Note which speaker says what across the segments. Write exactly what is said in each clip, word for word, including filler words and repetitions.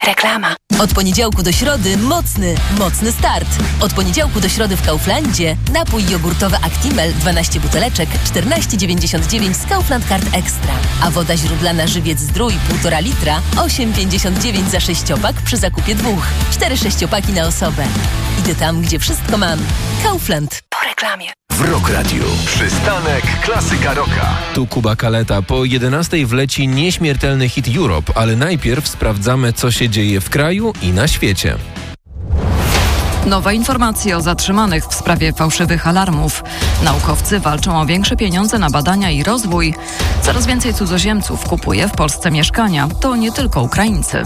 Speaker 1: Reklama. Od poniedziałku do środy mocny, mocny start. Od poniedziałku do środy w Kauflandzie napój jogurtowy Actimel dwanaście buteleczek czternaście dziewięćdziesiąt dziewięć z Kaufland Card Extra. A woda źródlana Żywiec Zdrój półtora litra osiem pięćdziesiąt dziewięć za sześciopak przy zakupie dwóch. Cztery sześciopaki na osobę. Idę tam, gdzie wszystko mam. Kaufland. Po reklamie.
Speaker 2: W Rock Radio. Przystanek klasyka rocka.
Speaker 3: Tu Kuba Kaleta. Po jedenastej wleci nieśmiertelny hit Europe, ale najpierw sprawdzamy, co się dzieje w kraju i na świecie.
Speaker 4: Nowe informacje o zatrzymanych w sprawie fałszywych alarmów. Naukowcy walczą o większe pieniądze na badania i rozwój. Coraz więcej cudzoziemców kupuje w Polsce mieszkania. To nie tylko Ukraińcy.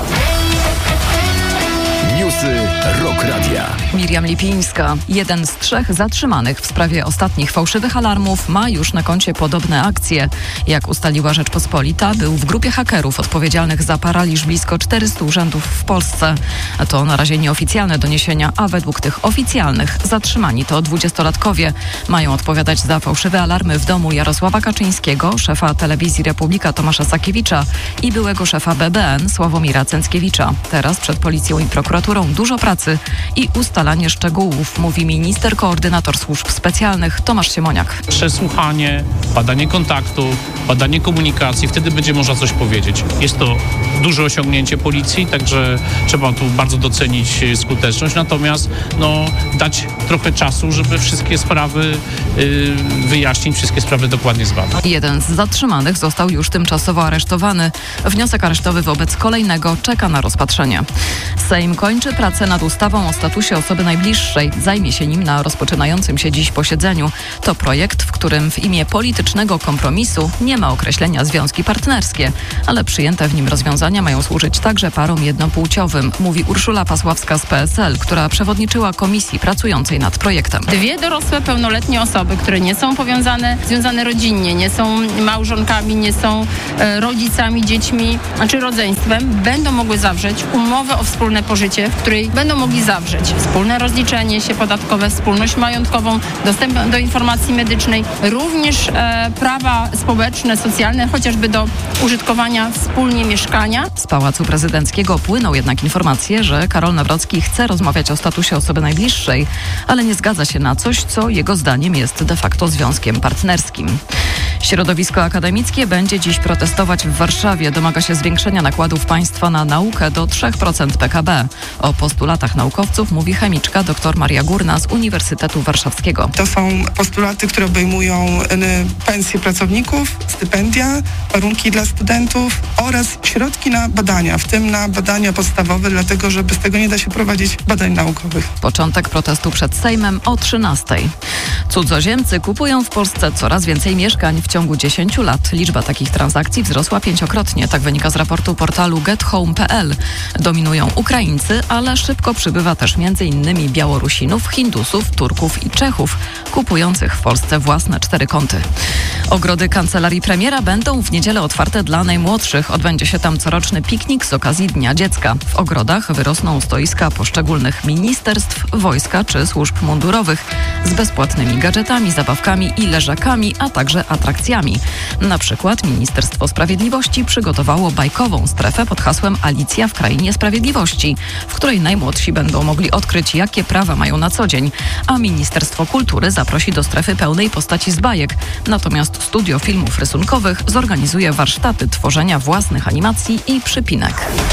Speaker 2: Newsy Rock Radia.
Speaker 4: Miriam Lipińska. Jeden z trzech zatrzymanych w sprawie ostatnich fałszywych alarmów ma już na koncie podobne akcje. Jak ustaliła Rzeczpospolita, był w grupie hakerów odpowiedzialnych za paraliż blisko czterystu urzędów w Polsce. To na razie nieoficjalne doniesienia, a według tych oficjalnych zatrzymani to dwudziestolatkowie. Mają odpowiadać za fałszywe alarmy w domu Jarosława Kaczyńskiego, szefa Telewizji Republika Tomasza Sakiewicza i byłego szefa B B N Sławomira Cęckiewicza. Teraz przed policją i prokuraturą dużo pracy i ustalanie szczegółów, mówi minister koordynator służb specjalnych Tomasz Siemoniak.
Speaker 5: Przesłuchanie, badanie kontaktu, badanie komunikacji, wtedy będzie można coś powiedzieć. Jest to duże osiągnięcie policji, także trzeba tu bardzo docenić skuteczność, natomiast no, dać trochę czasu, żeby wszystkie sprawy yy, wyjaśnić, wszystkie sprawy dokładnie zbadać.
Speaker 4: Jeden z zatrzymanych został już tymczasowo aresztowany. Wniosek aresztowy wobec kolejnego czeka na rozpatrzenie. Sejm kończy pracę nad ustawą o statusie osoby najbliższej. Zajmie się nim na rozpoczynającym się dziś posiedzeniu. To projekt, w którym w imię politycznego kompromisu nie ma określenia związki partnerskie, ale przyjęte w nim rozwiązania mają służyć także parom jednopłciowym, mówi Urszula Pasławska z P S L, która przewodniczyła komisji pracującej nad projektem.
Speaker 6: Dwie dorosłe, pełnoletnie osoby, które nie są powiązane, związane rodzinnie, nie są małżonkami, nie są e, rodzicami, dziećmi, czy rodzeństwem, będą mogły zawrzeć umowę o wspólne pożycie, w której będą mogli zawrzeć wspólne rozliczenie się podatkowe, wspólność majątkową, dostęp do informacji medycznej, również e, prawa społeczne, socjalne, chociażby do użytkowania wspólnie mieszkania.
Speaker 4: Z Pałacu Prezydenckiego płyną jednak informacje, że Karol Nawrocki chce rozmawiać o statusie osoby najbliższej, ale nie zgadza się na coś, co jego zdaniem jest de facto związkiem partnerskim. Środowisko akademickie będzie dziś protestować w Warszawie. Domaga się zwiększenia nakładów państwa na naukę do trzy procent P K B. O postulatach naukowców mówi chemiczka dr Maria Górna z Uniwersytetu Warszawskiego.
Speaker 7: To są postulaty, które obejmują pensje pracowników, stypendia, warunki dla studentów oraz środki na badania, w tym na badania podstawowe, dlatego że bez tego nie da się prowadzić badań naukowych.
Speaker 4: Początek protestu przed Sejmem o trzynastej. Cudzoziemcy kupują w Polsce coraz więcej mieszkań. W ciągu dziesięciu lat liczba takich transakcji wzrosła pięciokrotnie. Tak wynika z raportu portalu get home kropka p l. Dominują Ukraińcy, ale szybko przybywa też między innymi Białorusinów, Hindusów, Turków i Czechów, kupujących w Polsce własne cztery kąty. Ogrody kancelarii premiera będą w niedzielę otwarte dla najmłodszych. Odbędzie się tam coroczny piknik z okazji Dnia Dziecka. W ogrodach wyrosną stoiska poszczególnych ministerstw, wojska czy służb mundurowych z bezpłatnymi gadżetami, zabawkami i leżakami, a także atrakcjami. Na przykład Ministerstwo Sprawiedliwości przygotowało bajkową strefę pod hasłem Alicja w Krainie Sprawiedliwości, w której najmłodsi będą mogli odkryć, jakie prawa mają na co dzień, a Ministerstwo Kultury zaprosi do strefy pełnej postaci z bajek. Natomiast Studio Filmów Rysunkowych zorganizuje warsztaty tworzenia własnych animacji i przypinek.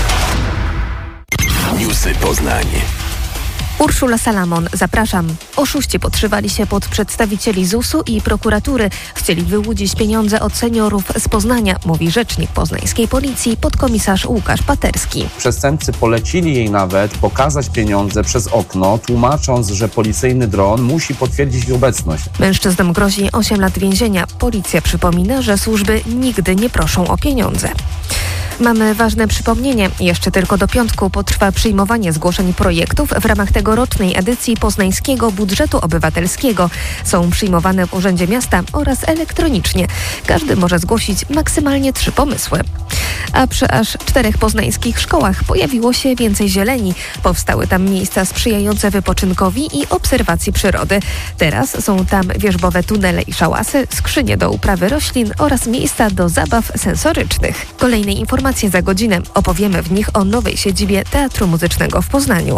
Speaker 2: Newsy Poznań.
Speaker 8: Urszula Salamon, zapraszam. Oszuści podszywali się pod przedstawicieli zusu i prokuratury. Chcieli wyłudzić pieniądze od seniorów z Poznania, mówi rzecznik poznańskiej policji, podkomisarz Łukasz Paterski.
Speaker 9: Przestępcy polecili jej nawet pokazać pieniądze przez okno, tłumacząc, że policyjny dron musi potwierdzić ich obecność.
Speaker 8: Mężczyznom grozi osiem lat więzienia. Policja przypomina, że służby nigdy nie proszą o pieniądze. Mamy ważne przypomnienie. Jeszcze tylko do piątku potrwa przyjmowanie zgłoszeń projektów w ramach tegorocznej edycji Poznańskiego Budżetu Obywatelskiego. Są przyjmowane w Urzędzie Miasta oraz elektronicznie. Każdy może zgłosić maksymalnie trzy pomysły. A przy aż czterech poznańskich szkołach pojawiło się więcej zieleni. Powstały tam miejsca sprzyjające wypoczynkowi i obserwacji przyrody. Teraz są tam wierzbowe tunele i szałasy, skrzynie do uprawy roślin oraz miejsca do zabaw sensorycznych. Kolejne informacje za godzinę. Opowiemy w nich o nowej siedzibie Teatru Muzycznego w Poznaniu.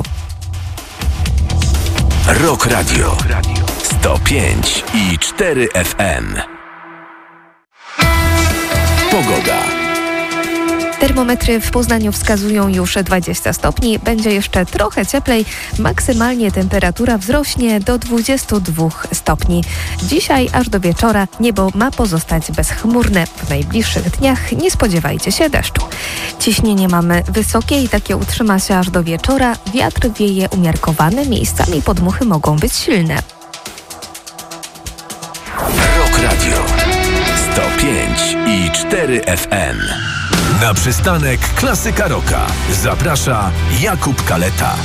Speaker 2: Rock Radio sto pięć i cztery F M. Pogoda.
Speaker 8: Termometry w Poznaniu wskazują już dwadzieścia stopni. Będzie jeszcze trochę cieplej. Maksymalnie temperatura wzrośnie do dwudziestu dwóch stopni. Dzisiaj aż do wieczora niebo ma pozostać bezchmurne. W najbliższych dniach nie spodziewajcie się deszczu. Ciśnienie mamy wysokie i takie utrzyma się aż do wieczora. Wiatr wieje umiarkowany. Miejscami podmuchy mogą być silne.
Speaker 2: Rock Radio sto pięć i cztery F M. Na przystanek Klasyka Rocka zaprasza Jakub Kaleta.